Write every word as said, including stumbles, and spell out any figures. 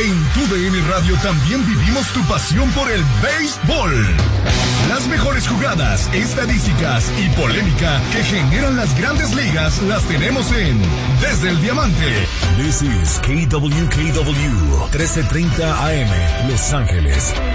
En Tu D N Radio también vivimos tu pasión por el béisbol. Las mejores jugadas, estadísticas y polémica que generan las grandes ligas las tenemos en Desde el Diamante. This is K W K W trece treinta A M, Los Ángeles.